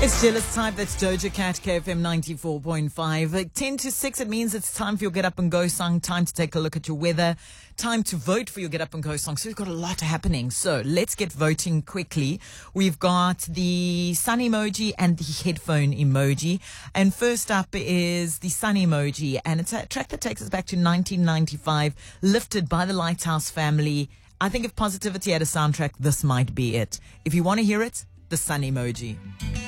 It's Jealous Type. That's Doja Cat, KFM 94.5. 10 to 6, it means it's time for your Get Up and Go song. Time to take a look at your weather. Time to vote for your Get Up and Go song. So we've got a lot happening. So let's get voting quickly. We've got the sun emoji and the headphone emoji. And first up is the sun emoji. And it's a track that takes us back to 1995, lifted by the Lighthouse Family. I think if positivity had a soundtrack, this might be it. If you want to hear it, the sun emoji.